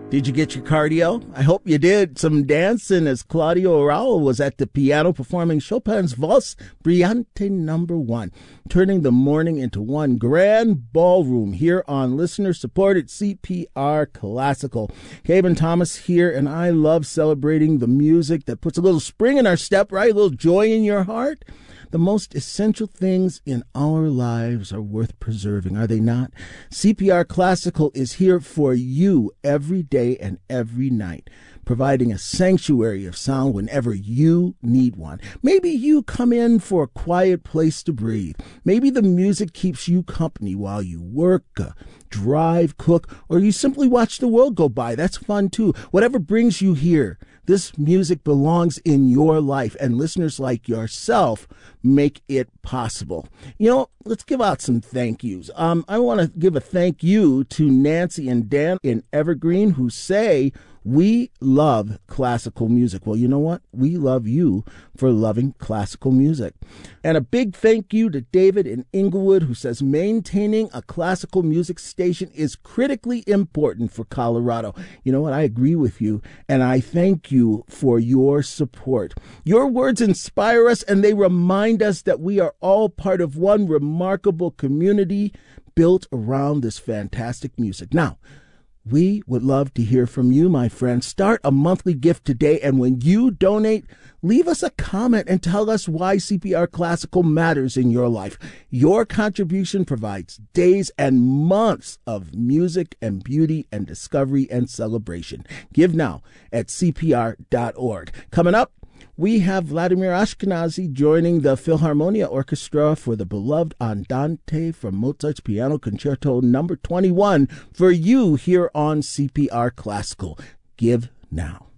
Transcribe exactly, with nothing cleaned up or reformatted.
Did you get your cardio? I hope you did. Some dancing as Claudio Araujo was at the piano performing Chopin's Valse Brillante number one, turning the morning into one grand ballroom here on listener-supported C P R Classical. Kevin Thomas here, and I love celebrating the music that puts a little spring in our step, right? A little joy in your heart. The most essential things in our lives are worth preserving, are they not? C P R Classical is here for you every day and every night, providing a sanctuary of sound whenever you need one. Maybe you come in for a quiet place to breathe. Maybe the music keeps you company while you work, uh, drive, cook, or you simply watch the world go by. That's fun too. Whatever brings you here, this music belongs in your life, and listeners like yourself make it possible. You know, let's give out some thank yous. Um, I want to give a thank you to Nancy and Dan in Evergreen, who say, we love classical music. Well, you know what? We love you for loving classical music. And a big thank you to David in Inglewood, who says maintaining a classical music station is critically important for Colorado. You know what? I agree with you, and I thank you for your support. Your words inspire us, and they remind us that we are all part of one remarkable community built around this fantastic music. Now, we would love to hear from you, my friends. Start a monthly gift today, and when you donate, leave us a comment and tell us why C P R Classical matters in your life. Your contribution provides days and months of music and beauty and discovery and celebration. Give now at C P R dot org. Coming up, we have Vladimir Ashkenazy joining the Philharmonia Orchestra for the beloved Andante from Mozart's Piano Concerto number twenty-one for you here on C P R Classical. Give now.